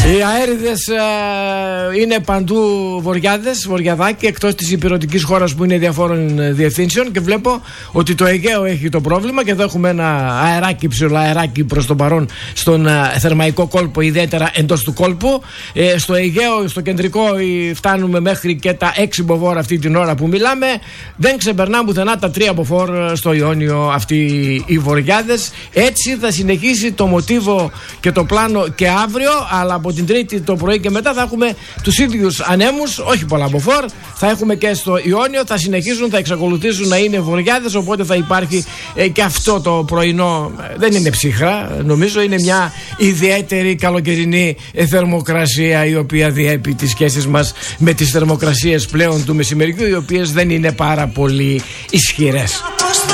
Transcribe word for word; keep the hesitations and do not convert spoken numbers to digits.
Οι αέριδες ε, είναι παντού βοριάδες, βοριαδάκι, εκτός της υπηρετικής χώρας που είναι διαφόρων διευθύνσεων, και βλέπω ότι το Αιγαίο έχει το πρόβλημα και εδώ έχουμε ένα αεράκι, ψηλό αεράκι προς τον παρόν στον ε, θερμαϊκό κόλπο, ιδιαίτερα εντός του κόλπου. Ε, στο Αιγαίο, στο κεντρικό, ε, φτάνουμε μέχρι και τα έξι μποφόρ αυτή την ώρα που μιλάμε. Δεν ξεπερνά πουθενά τα τρία μποφόρ στο Ιόνιο αυτοί οι βοριάδες. Έτσι θα συνεχίσει το μοτίβο και το πλάνο και αύριο, αλλά από την Τρίτη το πρωί και μετά θα έχουμε τους ίδιους ανέμους, όχι πολλά μποφόρ. Θα έχουμε και στο Ιόνιο, θα συνεχίζουν, θα εξακολουθήσουν να είναι βοριάδες, οπότε θα υπάρχει ε, και αυτό το πρωινό. Δεν είναι ψυχρά, νομίζω είναι μια ιδιαίτερη καλοκαιρινή θερμοκρασία η οποία διέπει τις σχέσεις μας με τις θερμοκρασίες πλέον του μεσημεριού, οι οποίες δεν είναι πάρα πολύ ισχυρές.